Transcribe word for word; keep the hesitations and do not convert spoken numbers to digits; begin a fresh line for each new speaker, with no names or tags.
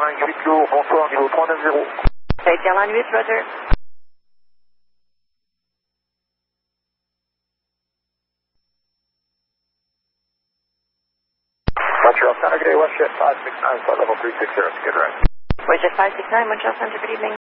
Airline huit lourd, bonsoir, niveau trois neuf zéro.
Flight Airline huit, Roger.
Montreal Center, good day, WestJet five six nine, flight level three six zero, good right.
WestJet five six nine, Montreal Center, good evening.